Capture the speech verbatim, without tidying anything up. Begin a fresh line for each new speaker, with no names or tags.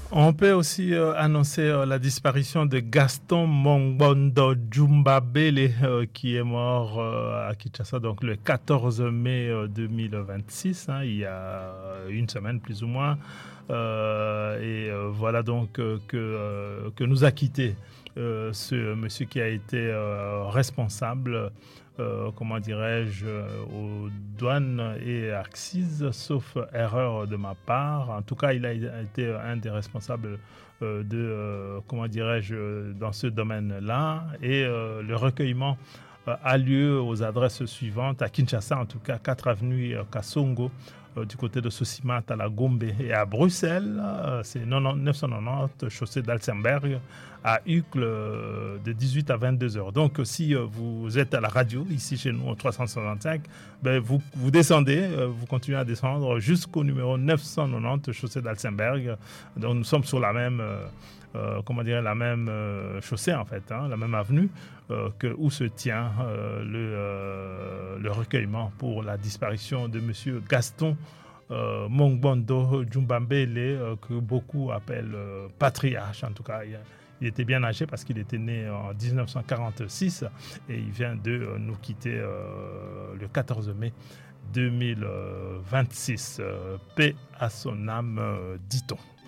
On peut aussi euh, annoncer euh, la disparition de Gaston Mongbondo Djumbabele euh, qui est mort euh, à Kinshasa donc le quatorze mai euh, deux mille vingt-six, hein, il y a une semaine plus ou moins. Euh, et euh, voilà donc euh, que, euh, que nous a quitté euh, ce monsieur qui a été euh, responsable, euh, comment dirais-je, euh, aux douanes et accises, sauf erreur de ma part. En tout cas, il a été un des responsables euh, de, euh, comment dirais-je, dans ce domaine-là. Et euh, le recueillement euh, a lieu aux adresses suivantes, à Kinshasa en tout cas, quatre avenue Kassongo, euh, du côté de Sosimat à la Gombe, et à Bruxelles, euh, c'est neuf cent quatre-vingt-dix chaussée d'Alsemberg, à Uccle, euh, de dix-huit à vingt-deux heures. Donc si euh, vous êtes à la radio, ici chez nous au trois cent soixante-cinq, ben, vous, vous descendez, euh, vous continuez à descendre jusqu'au numéro neuf cent quatre-vingt-dix chaussée d'Alsemberg. Donc nous sommes sur la même... Euh, Euh, comment dire, la même euh, chaussée en fait, hein, la même avenue euh, que, où se tient euh, le, euh, le recueillement pour la disparition de monsieur Gaston euh, Mongbondo Djumbabele, euh, que beaucoup appellent euh, patriarche. En tout cas, il, il était bien âgé parce qu'il était né en dix-neuf cent quarante-six et il vient de euh, nous quitter euh, le quatorze mai deux mille vingt-six. Euh, paix à son âme, euh, dit-on.